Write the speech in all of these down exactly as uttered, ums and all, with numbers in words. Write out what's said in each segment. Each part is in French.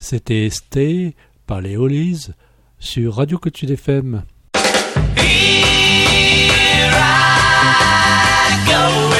C'était Stay par les Hollies sur Radio Côte Sud F M. Here I go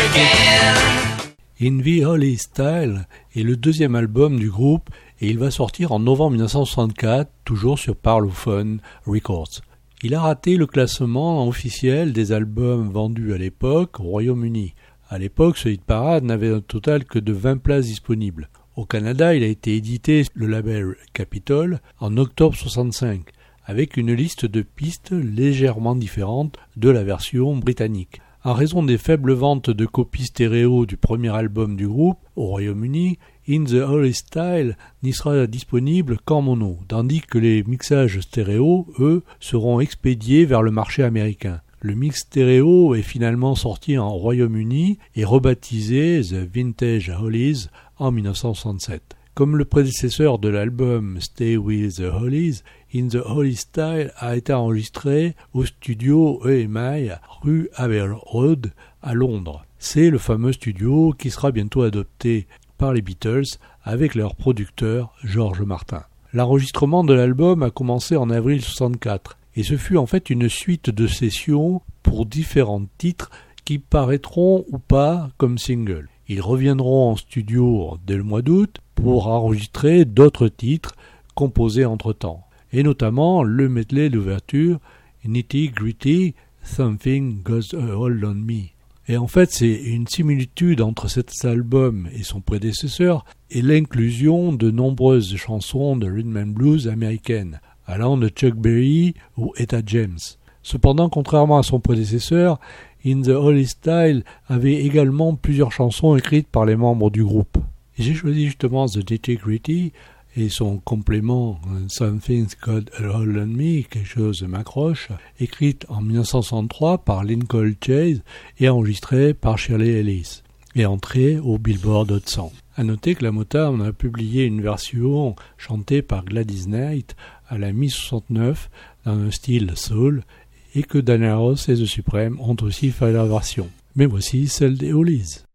again. In the Holly Style est le deuxième album du groupe et il va sortir en novembre dix-neuf cent soixante-quatre, toujours sur Parlophone Records. Il a raté le classement officiel des albums vendus à l'époque au Royaume-Uni. À l'époque, ce hit parade n'avait un total que de vingt places disponibles. Au Canada, il a été édité le label Capitol en octobre soixante-cinq, avec une liste de pistes légèrement différente de la version britannique. En raison des faibles ventes de copies stéréo du premier album du groupe au Royaume-Uni, In the Holly Style n'y sera disponible qu'en mono, tandis que les mixages stéréo, eux, seront expédiés vers le marché américain. Le mix stéréo est finalement sorti en Royaume-Uni et rebaptisé The Vintage Hollies en dix-neuf cent soixante-sept. Comme le prédécesseur de l'album Stay with the Hollies, In the Holly Style a été enregistré au studio E M I rue Abbey Road à Londres. C'est le fameux studio qui sera bientôt adopté par les Beatles avec leur producteur George Martin. L'enregistrement de l'album a commencé en avril soixante-quatre et ce fut en fait une suite de sessions pour différents titres qui paraîtront ou pas comme singles. Ils reviendront en studio dès le mois d'août pour enregistrer d'autres titres composés entre-temps, et notamment le medley d'ouverture Nitty Gritty Something Got a Hold on Me. Et en fait, c'est une similitude entre cet album et son prédécesseur et l'inclusion de nombreuses chansons de rhythm and blues américaines, allant de Chuck Berry ou Etta James. Cependant, contrairement à son prédécesseur, In the Holly Style avait également plusieurs chansons écrites par les membres du groupe. Et j'ai choisi justement The Nitty Gritty et son complément Something's Got a Hold on Me, quelque chose m'accroche, écrite en dix-neuf cent soixante-trois par Lincoln Chase et enregistrée par Shirley Ellis, et entrée au Billboard Hot cent. A noter que la Motown a publié une version chantée par Gladys Knight à la mi soixante-neuf dans un style soul, et que Diana Ross et The Supremes ont aussi fait leur version. Mais voici celle des Hollies.